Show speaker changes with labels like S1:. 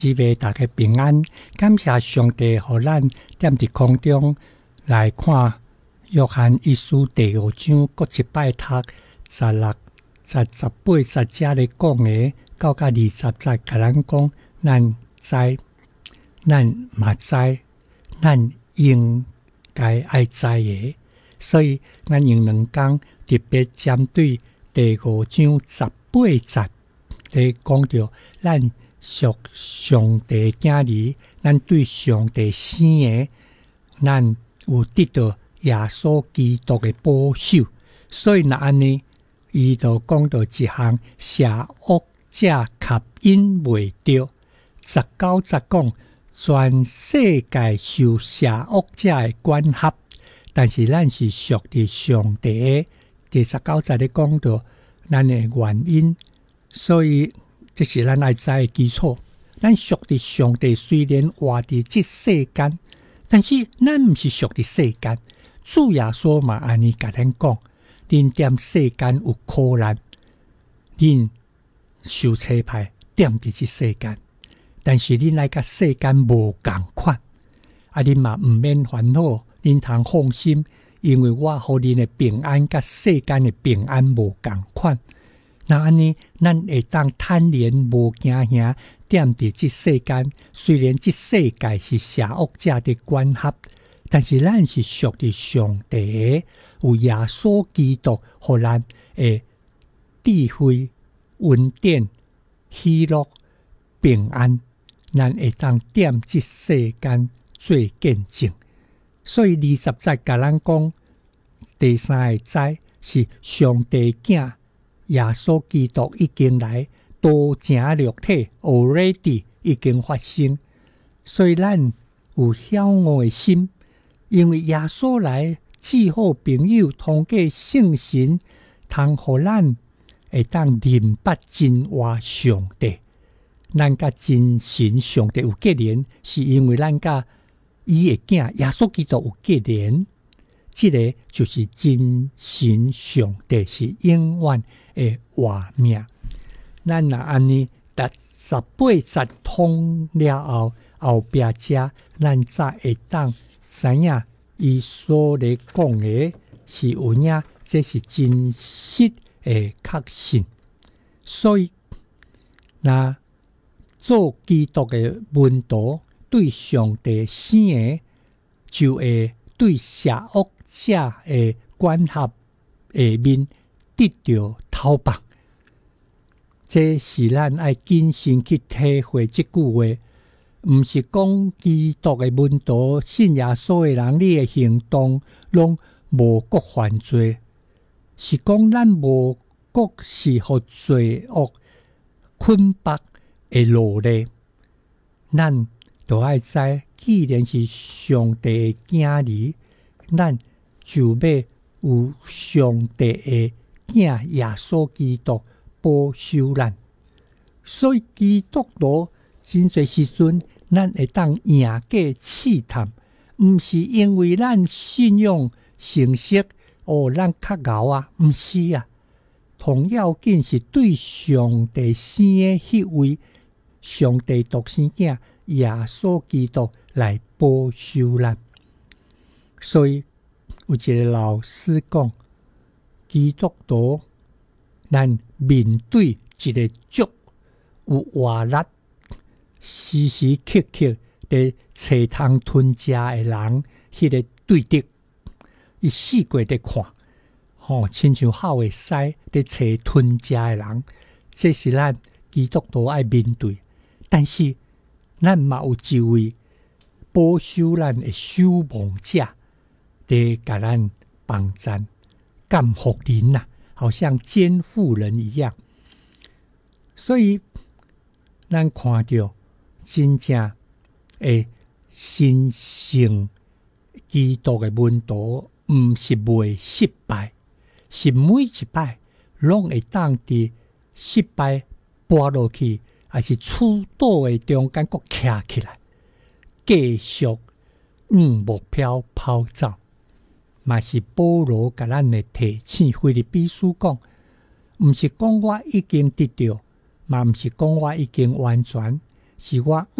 S1: 希望大家平安，感谢上帝，互咱踮伫空中来看约翰一书第5章，各一摆读16、18节咧讲的，到20节，甲咱讲，咱知，咱嘛知，咱应该爱知的，所以咱用2讲特别针对第5章18节咧讲到咱。属上帝囝儿，咱对上帝生的，咱有得到耶稣基督的保守，所以若安尼，伊就讲到一项邪恶者吸引袂着。19节讲，全世界受邪恶者的管辖，但是咱是属于上帝的。第19节咧讲到咱的原因，所以。这是咱爱知的基础。咱属于上帝，虽然活伫这世间，但是咱不是属于世间。主耶稣嘛安尼甲咱讲：，恁踮世间有苦难，恁受差派踮伫这世间，但是恁爱甲世间无共款。啊，恁嘛毋免烦恼，恁通放心，因为我互恁的平安，甲世间的平安无共款。那安尼，咱会当坦然无惊吓，踮伫这世间。虽然这世界是邪恶者的管辖，但是咱是属于上帝的，有耶稣基督，互咱的智慧、稳定、喜乐、平安，咱会当踮这世间做见证。所以20节甲咱讲，第3个知是上帝囝。耶稣基督已经来，道成肉体 already 已经发生，所以咱有骄傲的心，因为耶稣来至好朋友，通过圣神，通互咱会当明白真话上帝。咱甲真神上帝有结连，是因为咱甲伊的囝耶稣基督有结连。这个就是真神上帝，是永远的活命。咱若安尼达18节通了后，后壁遮咱才会当知影伊所咧讲的是有影，这是真实的确信。所以，那做基督的门徒对上帝生的，就会对邪恶者的管辖下面得到讨棒。这是咱爱谨慎去体会这句话，不是讲基督的门徒信耶稣的人，你的行动拢无国犯罪，是讲咱无国是互罪恶捆绑的奴隶。咱就爱知，既然是上帝的囝儿，咱就要有上帝的囝耶稣基督保守咱。所以基督徒真侪时阵，咱会当赢过试探，毋是因为咱信仰成熟咱较牛啊，毋是啊。同要紧是对上帝生的迄位上帝独生囝耶稣基督来保守咱。所以有一个老师讲，基督徒咱面对一个足有活力、时时刻刻在找通吞食的人，迄个对敌，伊四过在看，亲像好会使在找吞食的人，这是咱基督徒爱面对。但是咱嘛有一位保守咱的守望者，在甲咱帮赞、感福人呐，好像监护人一样。所以咱看到真正的神圣基督的门徒，毋是袂失败，是每一摆拢会当伫失败跌落去，还是触倒的中间佫徛起来，继续目标跑走。嘛是保罗甲咱的提醒，腓立比书讲，毋是讲我已经得到，嘛毋是讲我已经完全， 是我